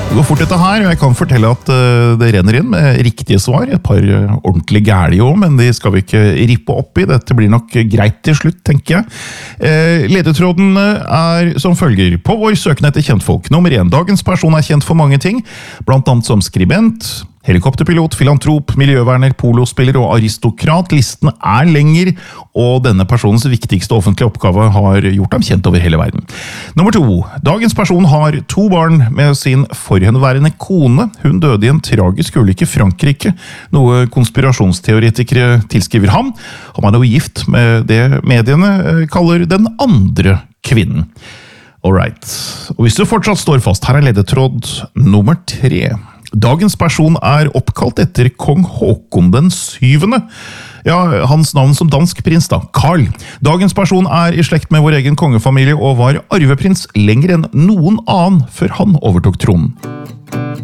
Det går fort dette her, og jeg kan fortelle at det renner inn med riktige svar. Et par ordentlig gærlige også, men de skal vi ikke rippe opp i. Dette blir nok greit til slutt, tenker jeg. Ledetråden er som følger. På vår søken etter kjentfolk. Nummer 1. Dagens person er kjent for mange ting, blant annet som skribent, helikopterpilot, filantrop, miljøverner, polospiller og aristokrat. Listen er lenger, og denne personens viktigste offentlige oppgave har gjort ham kjent over hele verden. Nummer 2. Dagens person har 2 barn med sin forhenværende kone. Hun døde i en tragisk ulykke i Frankrike, noe konspirasjonsteoretikere tilskriver ham. Han er nå gift med det mediene kaller den andre kvinnen. Alright. Og hvis du fortsatt står fast, her er ledetråd nummer 3. Dagens person er oppkalt etter kong Håkon den 7. Ja, hans navn som dansk prins da, Karl. Dagens person er i slekt med vår egen kongefamilie og var arveprins lenger enn noen annen før han overtok tronen.